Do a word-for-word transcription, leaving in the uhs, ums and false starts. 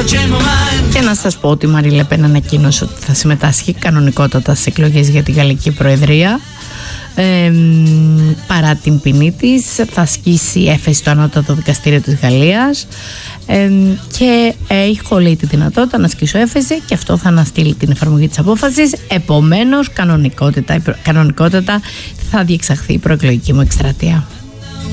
Και να σας πω ότι η Μαρή Λε Πεν ανακοίνωσε ότι θα συμμετάσχει κανονικότατα στις εκλογές για τη Γαλλική Προεδρία. Ε, παρά την ποινή της θα ασκήσει έφεση στο ανώτατο δικαστήριο της Γαλλίας, ε, και έχει λέει τη δυνατότητα να ασκήσω έφεση, και αυτό θα αναστείλει την εφαρμογή της απόφασης. Επομένως κανονικότητα, κανονικότητα θα διεξαχθεί η προεκλογική μου εκστρατεία.